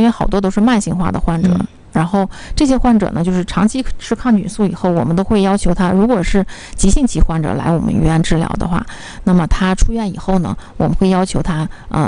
为好多都是慢性化的患者。然后这些患者呢，就是长期吃抗菌素以后，我们都会要求他，如果是急性期患者来我们医院治疗的话，那么他出院以后呢，我们会要求他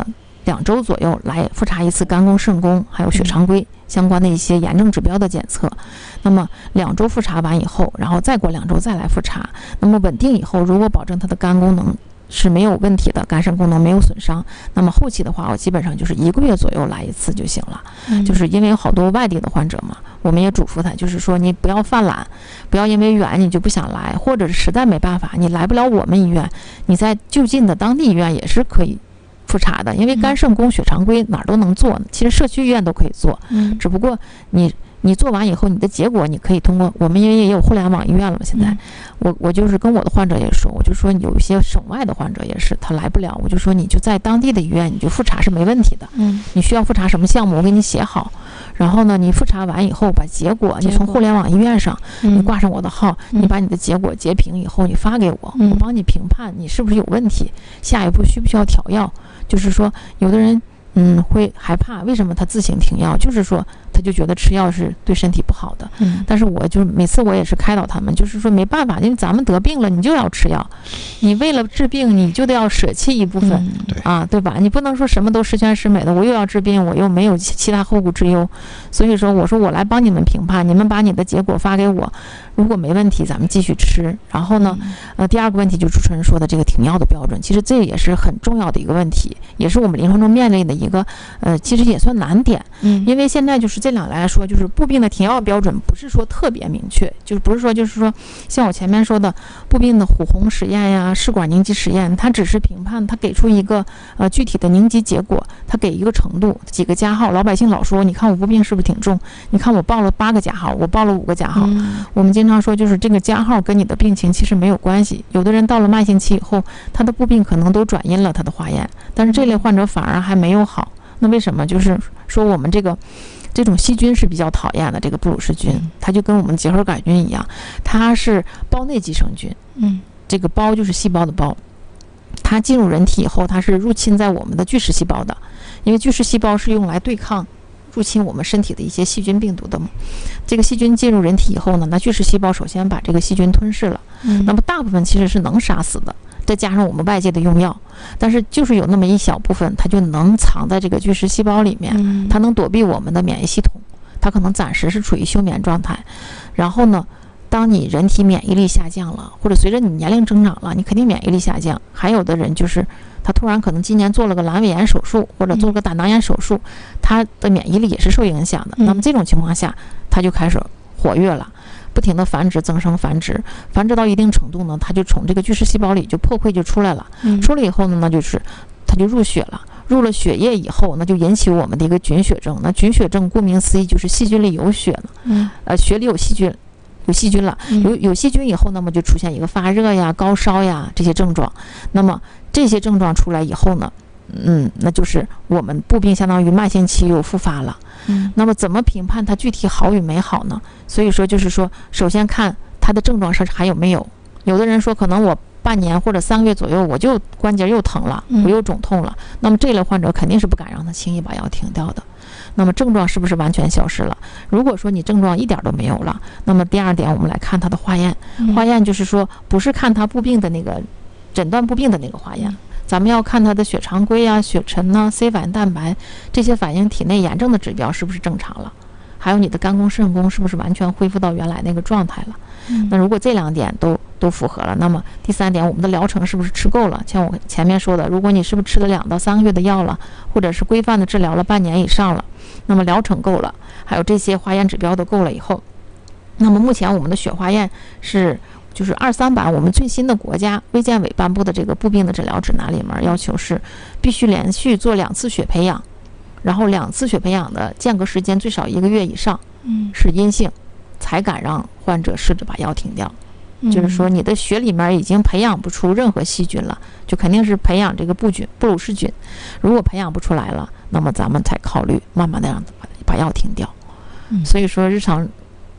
2周左右来复查一次肝功、肾功还有血常规相关的一些炎症指标的检测。那么2周复查完以后，然后再过2周再来复查，那么稳定以后，如果保证他的肝功能是没有问题的，肝肾功能没有损伤，那么后期的话我基本上就是1个月左右来一次就行了。就是因为有好多外地的患者嘛，我们也嘱咐他，就是说你不要犯懒，不要因为远你就不想来，或者是实在没办法你来不了我们医院，你在就近的当地医院也是可以复查的，因为肝肾功血常规哪儿都能做，其实社区医院都可以做，只不过你做完以后，你的结果你可以通过我们因为也有互联网医院了，现在我就是跟我的患者也说，我就说有一些省外的患者也是他来不了，我就说你就在当地的医院你就复查是没问题的，你需要复查什么项目我给你写好，然后呢你复查完以后把结果你从互联网医院上你挂上我的号，你把你的结果截屏以后你发给我，我帮你评判你是不是有问题，下一步需不需要调药。就是说有的人会害怕，为什么他自行停药，就是说他就觉得吃药是对身体不好的。但是我就每次我也是开导他们，就是说没办法，因为咱们得病了你就要吃药，你为了治病你就得要舍弃一部分，对吧？你不能说什么都十全十美的，我又要治病我又没有其他后顾之忧。所以说我说我来帮你们评判，你们把你的结果发给我，如果没问题咱们继续吃。然后呢第二个问题就是主持人说的这个停药的标准，其实这也是很重要的一个问题，也是我们临床中面临的一个其实也算难点。因为现在就是这两来说，就是步病的停药标准不是说特别明确，就是不是说就是说像我前面说的步病的虎红实验呀、试管凝集实验，它只是评判，它给出一个具体的凝集结果，它给一个程度几个加号。老百姓老说你看我步病是不是挺重，你看我报了8个加号，我报了5个加号。我们经常说就是这个加号跟你的病情其实没有关系，有的人到了慢性期以后他的步病可能都转阴了他的化验，但是这类患者反而还没有好。那为什么？就是说我们这种细菌是比较讨厌的，这个布鲁氏菌它就跟我们结核杆菌一样，它是胞内寄生菌。这个胞就是细胞的胞，它进入人体以后它是入侵在我们的巨噬细胞的，因为巨噬细胞是用来对抗入侵我们身体的一些细菌病毒的嘛。这个细菌进入人体以后呢，那巨噬细胞首先把这个细菌吞噬了，那么大部分其实是能杀死的，再加上我们外界的用药，但是就是有那么一小部分它就能藏在这个巨噬细胞里面，它能躲避我们的免疫系统，它可能暂时是处于休眠状态。然后呢当你人体免疫力下降了，或者随着你年龄增长了，你肯定免疫力下降。还有的人就是他突然可能今年做了个阑尾炎手术或者做了个胆囊炎手术，他的免疫力也是受影响的。那么这种情况下他就开始活跃了，不停的繁殖增生繁殖到一定程度呢，它就从这个巨噬细胞里就破溃就出来了。出来以后呢，那就是它就入血了，入了血液以后那就引起我们的一个菌血症。那菌血症顾名思义就是细菌里有血了，血里有细菌了，有细菌以后，那么就出现一个发热呀、高烧呀这些症状。那么这些症状出来以后呢，那就是我们步病相当于慢性期又复发了。那么怎么评判它具体好与没好呢？所以说就是说，首先看它的症状是还有没有。有的人说可能我半年或者3个月左右我就关节又疼了，我又肿痛了，那么这类患者肯定是不敢让他轻易把药停掉的。那么症状是不是完全消失了？如果说你症状一点都没有了，那么第二点我们来看他的化验。化验就是说不是看他步病的那个诊断步病的那个化验，咱们要看他的血常规啊、血沉啊、C 反应蛋白这些反映体内炎症的指标是不是正常了，还有你的肝功肾功是不是完全恢复到原来那个状态了。那如果这2点都符合了，那么第3点我们的疗程是不是吃够了？像我前面说的，如果你是不是吃了2到3个月的药了，或者是规范的治疗了半年以上了，那么疗程够了，还有这些化验指标都够了以后，那么目前我们的血化验就是23版我们最新的国家卫健委颁布的这个步病的诊疗指南里面要求是必须连续做2次血培养，然后2次血培养的间隔时间最少1个月以上，是阴性才敢让患者试着把药停掉。就是说你的血里面已经培养不出任何细菌了，就肯定是培养这个布鲁氏菌，如果培养不出来了，那么咱们才考虑慢慢的让把药停掉。所以说日常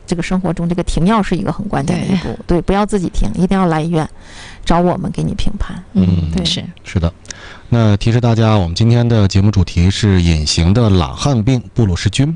这个生活中这个停药是一个很关键的一步，对，不要自己停，一定要来医院找我们给你评判。对， 是的。那提示大家，我们今天的节目主题是隐形的懒汉病布鲁氏菌。